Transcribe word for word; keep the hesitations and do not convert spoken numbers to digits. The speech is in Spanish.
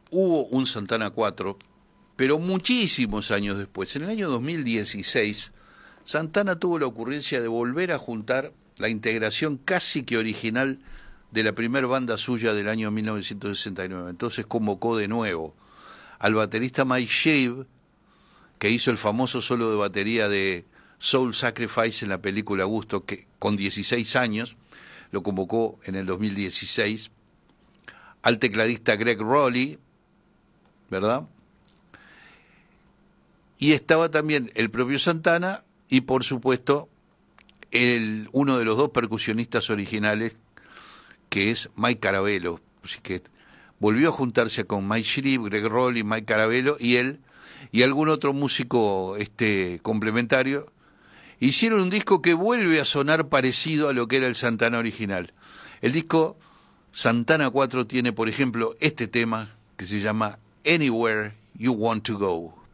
hubo un Santana cuatro, pero muchísimos años después, en el año dos mil dieciséis, Santana tuvo la ocurrencia de volver a juntar la integración casi que original de la primera banda suya del año mil novecientos sesenta y nueve. Entonces convocó de nuevo al baterista Mike Shreve, que hizo el famoso solo de batería de Soul Sacrifice en la película Gusto, que con dieciséis años, lo convocó en el dos mil dieciséis, al tecladista Greg Rowley, ¿verdad? Y estaba también el propio Santana y, por supuesto, el, uno de los dos percusionistas originales, que es Mike Carabello. Así que volvió a juntarse con Mike Shreve, Greg Rowley, Mike Carabello y él, y algún otro músico este complementario. Hicieron un disco que vuelve a sonar parecido a lo que era el Santana original. El disco Santana cuatro tiene, por ejemplo, este tema que se llama Anywhere You Want to Go.